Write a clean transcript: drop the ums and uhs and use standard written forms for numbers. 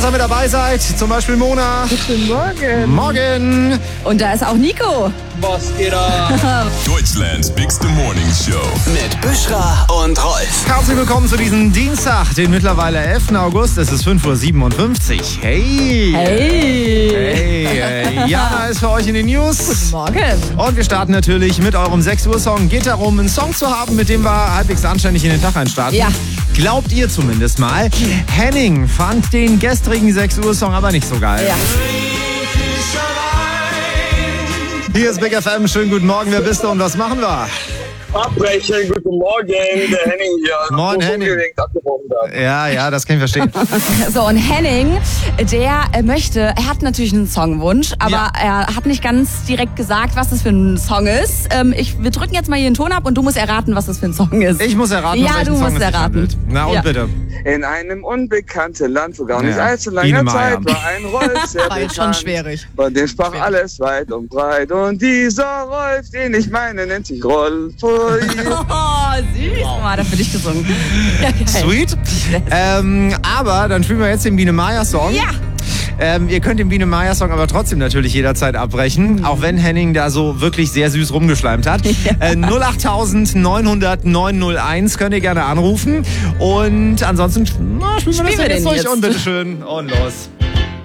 ihr mit dabei seid. Zum Beispiel Mona. Guten Morgen. Morgen. Und da ist auch Nico. Was geht ab? Deutschlands bigste Morning Show. Mit Büschra und Rolf. Herzlich willkommen zu diesem Dienstag, den mittlerweile 11. August. Es ist 5.57 Uhr. Hey. Hey. Jana ist für euch in den News. Guten Morgen. Und wir starten natürlich mit eurem 6 Uhr Song. Geht darum, einen Song zu haben, mit dem wir halbwegs anständig in den Tag einstarten. Ja. Glaubt ihr zumindest mal. Henning fand den gestrigen 6 Uhr Song aber nicht so geil. Ja. Hier ist Big FM. Schönen guten Morgen. Wer bist du und was machen wir? Abbrechen, guten Morgen, der Henning hier. Moin, Henning. Ja, das kann ich verstehen. So, und Henning, der er hat natürlich einen Songwunsch, aber Ja. er hat nicht ganz direkt gesagt, was das für ein Song ist. Wir drücken jetzt mal hier den Ton ab und du musst erraten, was das für ein Song ist. Ich muss erraten, Ja, welchen du Song musst es sich erraten. handelt. Na und Ja. bitte. In einem unbekannten Land, vor gar nicht Ja. allzu Biene langer Meier. Zeit, war ein Rolf sehr War jetzt schon bekannt. schwierig. Von dem sprach alles weit und breit. Und dieser Rolf, den ich meine, nennt sich Rolf. Oh, süß. Wow. Mal, das für dich gesungen. Ja, geil. Sweet. Aber dann spielen wir jetzt den Biene Meier Song. Ja. Ihr könnt den Biene Meier Song aber trotzdem natürlich jederzeit abbrechen, auch wenn Henning da so wirklich sehr süß rumgeschleimt hat. 08000 900 901 könnt ihr gerne anrufen. Und ansonsten spielen wir das wir jetzt den durch jetzt. und bitteschön und los.